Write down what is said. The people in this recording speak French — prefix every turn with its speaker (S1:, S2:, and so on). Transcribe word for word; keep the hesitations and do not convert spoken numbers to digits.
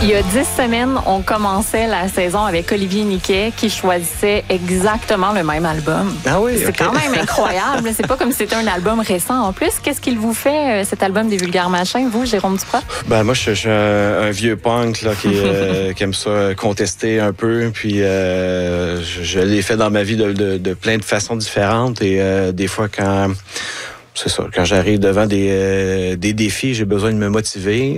S1: Il y a dix semaines, on commençait la saison avec Olivier Niquet qui choisissait exactement le même album.
S2: Ah oui,
S1: c'est
S2: okay.
S1: quand même incroyable. C'est pas comme si c'était un album récent. En plus, qu'est-ce qu'il vous fait, cet album des Vulgaires Machins, vous, Jérôme Duprat?
S2: Ben moi, je suis un, un vieux punk là, qui, euh, qui aime ça contester un peu. Puis euh, je, je l'ai fait dans ma vie de, de, de plein de façons différentes. Et euh, des fois, quand c'est ça, quand j'arrive devant des, euh, des défis, j'ai besoin de me motiver.